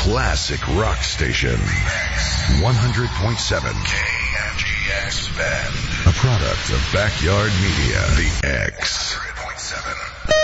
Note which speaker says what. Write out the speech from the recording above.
Speaker 1: classic rock station. 100.7 KMGX Bend. A product of Backyard Media. The X. 100.7.